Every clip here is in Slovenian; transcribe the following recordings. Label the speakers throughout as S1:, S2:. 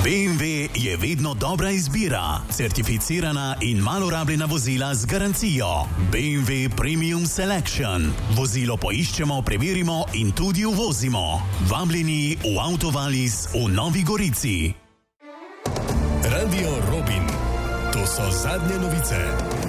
S1: BMW je vedno dobra izbira. Certificirana in malo rabljena vozila z garancijo. BMW Premium Selection. Vozilo poiščemo, preverimo in tudi uvozimo. Vabljeni v Autovalis v Novi Gorici.
S2: Radio Robin. To so zadnje novice.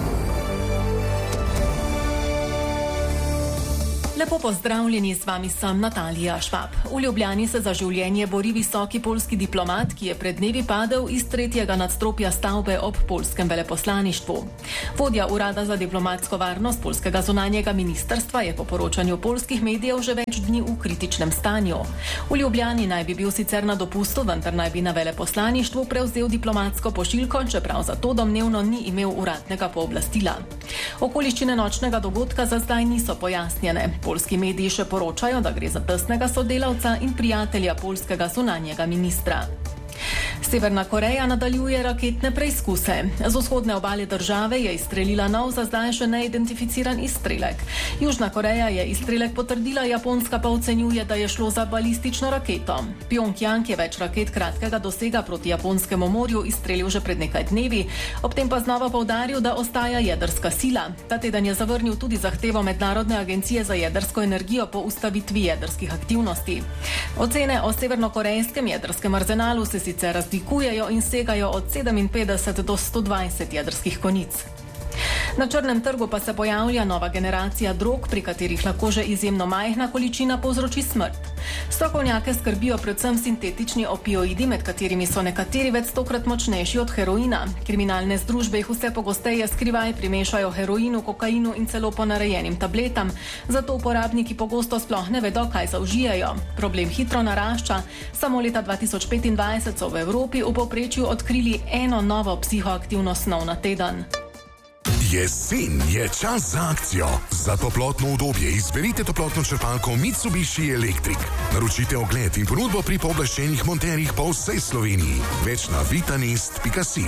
S3: Lepo pozdravljeni, z vami sem Natalija Švab. V Ljubljani se za življenje bori visoki poljski diplomat, ki je pred dnevi padel iz 3. nadstropja stavbe ob poljskem veleposlaništvu. Vodja Urada za diplomatsko varnost poljskega zunanjega ministrstva je po poročanju poljskih medijev že več dni v kritičnem stanju. V Ljubljani naj bi bil sicer na dopustu, vendar naj bi na veleposlaništvu prevzel diplomatsko pošiljko, čeprav za to domnevno ni imel uradnega pooblastila. Okoliščine nočnega dogodka za zdaj niso pojasnjene. Poljski mediji še poročajo, da gre za tesnega sodelavca in prijatelja poljskega zunanjega ministra. Severna Koreja nadaljuje raketne preizkuse. Z vzhodne obale države je izstrelila nov, za zdaj še neidentificiran izstrelek. Južna Koreja je izstrelek potrdila, Japonska pa ocenjuje, da je šlo za balistično raketo. Pjongjang je več raket kratkega dosega proti Japonskemu morju izstrelil že pred nekaj dnevi, ob tem pa znova poudaril, da ostaja jedrska sila. Ta teden je zavrnil tudi zahtevo Mednarodne agencije za jedrsko energijo po ustavitvi jedrskih aktivnosti. Ocene o severnokorejskem jedrskem arzenalu se sicer razlikujejo in segajo od 57 do 120 jedrskih konic. Na črnem trgu pa se pojavlja nova generacija drog, pri katerih lahko že izjemno majhna količina povzroči smrt. Strokovnjake skrbijo predvsem sintetični opioidi, med katerimi so nekateri več stokrat močnejši od heroina. Kriminalne združbe jih vse pogosteje skrivaj primešajo heroinu, kokainu in celo ponarejenim tabletam, zato uporabniki pogosto sploh ne vedo, kaj zaužijajo. Problem hitro narašča. Samo leta 2025 so v Evropi v povprečju odkrili eno novo psihoaktivno snov na teden.
S2: Jesen je čas za akcijo. Za toplotno udobje izberite toplotno črpalko Mitsubishi Electric. Naročite ogled in ponudbo pri pooblaščenih monterjih po vsej Sloveniji. Več na vitanest.si.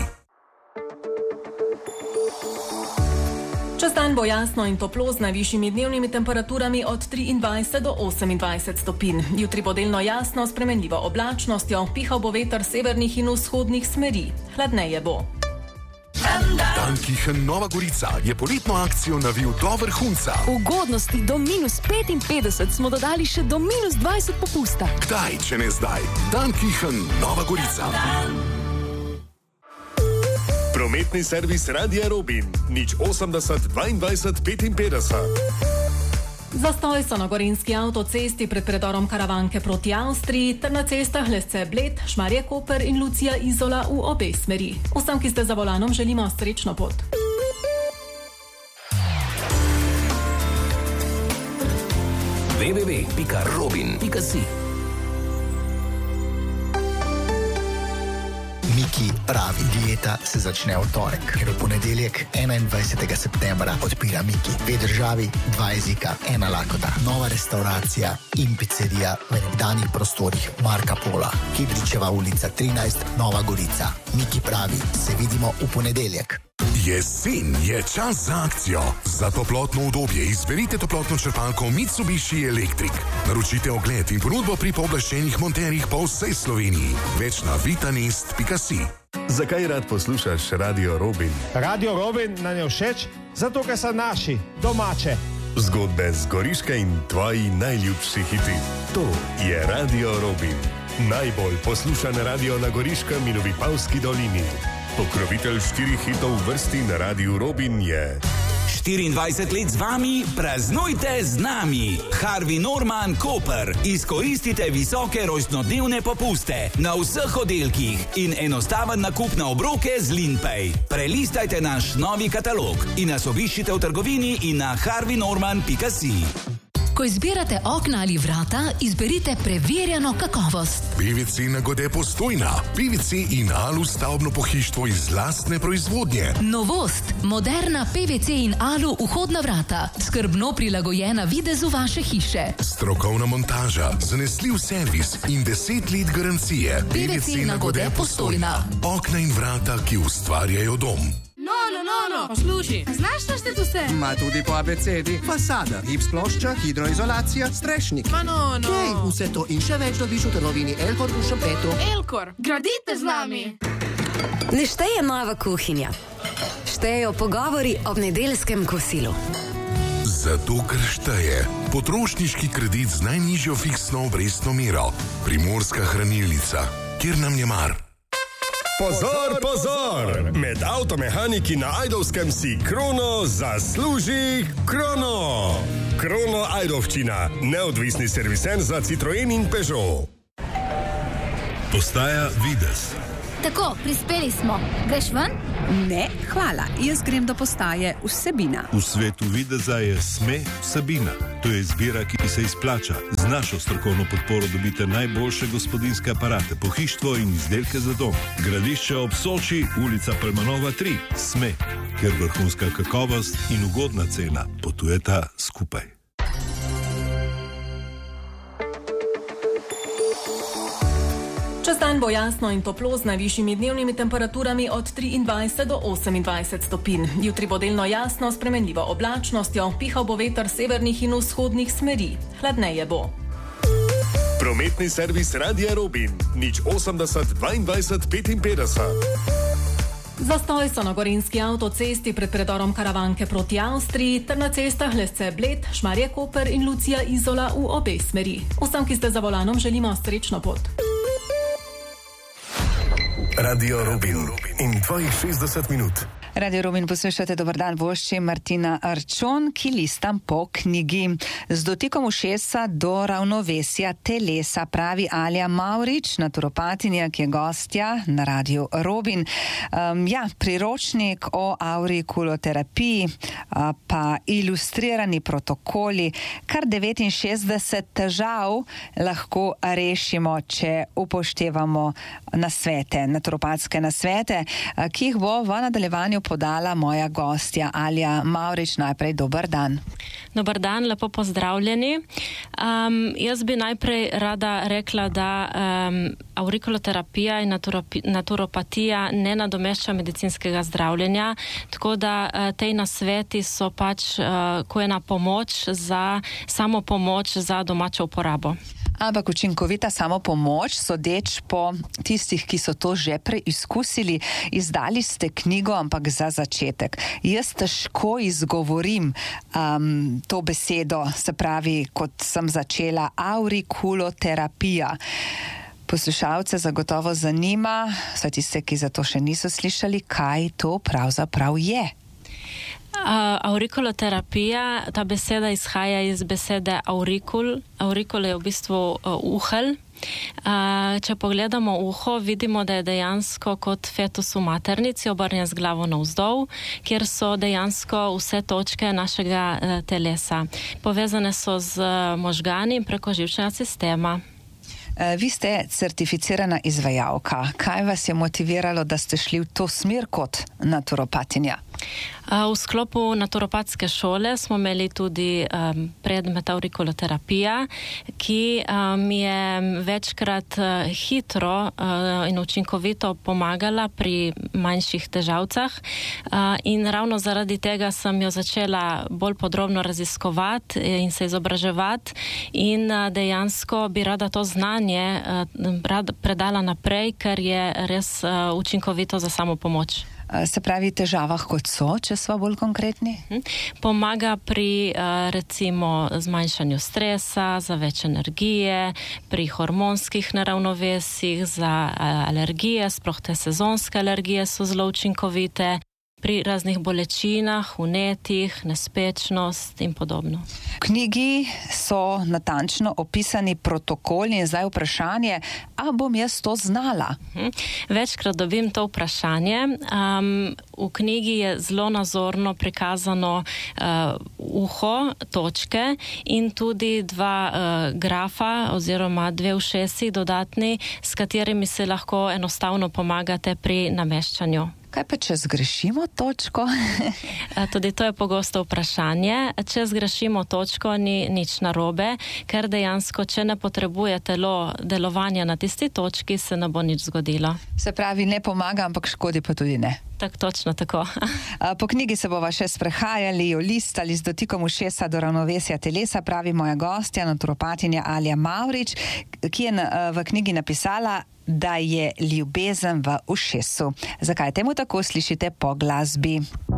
S3: Čez dan bo jasno in toplo z najvišjimi dnevnimi temperaturami od 23 do 28 stopinj. Jutri bo delno jasno s spremenljivo oblačnostjo, pihal bo veter severnih in vzhodnih smeri. Hladneje bo.
S2: Dankichen Nova Gorica je poletno akcijo navil do vrhunca.
S4: Ugodnosti do -55 smo dodali še do -20 popusta.
S2: Kdaj, če ne zdaj? Dankichen Nova Gorica. Prometni servis Radia Robin. 080 22 55.
S3: Zastoj so na gorenjski avtocesti pred predorom Karavanke proti Avstriji ter na cestah Lesce-Bled, Šmarje-Koper in Lucija-Izola v obe smeri. Vsem, ki ste za volanom, želimo srečno pot.
S5: www.robin.si.
S6: Miki pravi, dieta se začne v torek, ker v ponedeljek 21. septembra odpira Miki. 2 državi, 2 jezika, 1 lakota. Nova restauracija in pizzerija v nekdanjih prostorih Marka Pola. Kidričeva ulica 13, Nova Gorica. Miki pravi, se vidimo v ponedeljek.
S2: Jesen je čas za akcijo. Za toplotno udobje izberite toplotno črpalko Mitsubishi Electric. Naročite ogled in ponudbo pri pooblaščenih monterjih po vsej Sloveniji. Več na vitanest.si. Zakaj rad poslušaš Radio Robin?
S7: Radio Robin nam je všeč, zato ker so naši, domače.
S2: Zgodbe z Goriške in tvoji najljubši hiti. To je Radio Robin. Najbolj poslušan radio na Goriškem in v Vipavski dolini. Pokrovitelj 4 hitov v vrsti na Radiu Robin je
S5: 24 let z vami, praznujte z nami. Harvey Norman Koper. Izkoristite visoke rojstnodnevne popuste na vseh oddelkih in enostaven nakup na obroke z Linpay. Prelistajte naš novi katalog in nas obiščite v trgovini in na harveynorman.si.
S4: Ko izbirate okna ali vrata, izberite preverjeno kakovost.
S2: PVC Nagode Postojna. PVC in alu stavbno pohištvo iz lastne proizvodnje.
S4: Novost. Moderna PVC in alu vhodna vrata. Skrbno prilagojena videzu vaše hiše.
S2: Strokovna montaža, zanesljiv servis in 10 let garancije.
S4: PVC Nagode Postojna.
S2: Okna in vrata, ki ustvarjajo dom.
S8: No, Poslušaj, znaš našteti vse?
S9: Ma tudi po abecedi. Fasada, gips plošča, hidroizolacija, strešnik. Kej, vse to in še več dobiš v trgovini Elkor v Šempetru.
S8: Elkor, gradite z nami.
S10: Ne šteje nova kuhinja. Štejejo pogovori ob nedeljskem kosilu.
S2: Zato, ker šteje potrošniški kredit z najnižjo fiksno obrestno mero. Primorska hranilnica, kjer nam je mar.
S11: Pozor, pozor! Med avtomehaniki na Ajdovskem si Krono zasluži Krono! Krono Ajdovščina, neodvisni servisen za Citroen in Peugeot.
S12: Postaja Vides.
S13: Tako, prispeli smo. Greš ven?
S14: Ne, hvala. Jaz grem do postaje Vsebina.
S12: V svetu videza je SME Vsebina. To je izbira, ki se izplača. Z našo strokovno podporo dobite najboljše gospodinjske aparate, pohištvo in izdelke za dom. Gradišče ob Soči, ulica Pelmanova 3. SME, kjer vrhunska kakovost in ugodna cena potujeta skupaj.
S3: Čez dan bo jasno in toplo z najvišjimi dnevnimi temperaturami od 23 do 28 stopinj. Jutri bo delno jasno s spremenljivo oblačnostjo, pihal bo veter severnih in vzhodnih smeri. Hladneje bo.
S11: Prometni servis Radia Robin, 080 22 55.
S3: Zastoj so na gorenjski avtocesti pred predorom Karavanke proti Avstriji ter na cestah Lesce Bled, Šmarje Koper in Lucija Izola v obe smeri. Vsem, ki ste za volanom, želimo srečno pot.
S11: Radio Robin in tvojih 60 minut.
S14: Radio Robin poslušate, dober dan, vošči Martina Arčon, ki listam po knjigi. Z dotikom ušesa do ravnovesja telesa, pravi Alja Mavrič, naturopatinja, ki je gostja na Radio Robin. Priročnik o aurikuloterapiji, pa ilustrirani protokoli, kar 69 težav lahko rešimo, če upoštevamo nasvete, naturopatske nasvete, ki jih bo v nadaljevanju podala moja gostja Alja Mavrič. Najprej dober dan.
S15: Dober dan, lepo pozdravljeni. Jaz bi najprej rada rekla, da aurikuloterapija in naturopatija ne nadomešča medicinskega zdravljenja, tako da tej nasveti so pač ko ena pomoč za samopomoč za domačo uporabo.
S14: Ampak učinkovita samopomoč, sodeč po tistih, ki so to že preizkusili, izdali ste knjigo, ampak za začetek. Jaz težko izgovorim to besedo, se pravi, kot sem začela, aurikuloterapija. Poslušalce zagotovo zanima, vsaj tiste, ki za to še niso slišali, kaj to pravzaprav je.
S15: Aurikuloterapija, ta beseda izhaja iz besede aurikul. Aurikul je v bistvu uhelj. Če pogledamo uho, vidimo, da je dejansko kot fetus v maternici, obrnjen z glavo navzdol, kjer so dejansko vse točke našega telesa. Povezane so z možgani in preko živčnega sistema.
S14: Vi ste certificirana izvajalka. Kaj vas je motiviralo, da ste šli v to smer kot naturopatinja?
S15: V sklopu naturopatske šole smo imeli tudi predmet aurikuloterapija, ki mi je večkrat hitro in učinkovito pomagala pri manjših težavcah in ravno zaradi tega sem jo začela bolj podrobno raziskovati in se izobraževati in dejansko bi rada to znanje predala naprej, ker je res učinkovito za samopomoč.
S14: Se pravi, težavah kot so, če smo bolj konkretni?
S15: Pomaga pri recimo zmanjšanju stresa, za več energije, pri hormonskih neravnovesjih, za alergije, sploh te sezonske alergije so zelo učinkovite, pri raznih bolečinah, vnetih, nespečnost in podobno.
S14: V knjigi so natančno opisani protokoli in zdaj vprašanje, a bom jaz to znala?
S15: Večkrat dobim to vprašanje. V knjigi je zelo nazorno prikazano uho, točke in tudi dva grafa oziroma dve ušesi dodatni, s katerimi se lahko enostavno pomagate pri nameščanju.
S14: Kaj pa, če zgrešimo točko?
S15: Tudi to je pogosto vprašanje. Če zgrešimo točko, ni nič narobe, ker dejansko, če ne potrebuje telo delovanja na tisti točki, se ne bo nič zgodilo.
S14: Se pravi, ne pomaga, ampak škodi pa tudi ne.
S15: Točno tako.
S14: Po knjigi se bova še sprehajali, jo listali z dotikom ušesa do ravnovesja telesa, pravi moja gostja, naturopatinja Alja Mavrič, ki je v knjigi napisala, da je ljubezen v ušesu. Zakaj temu tako, slišite po glasbi?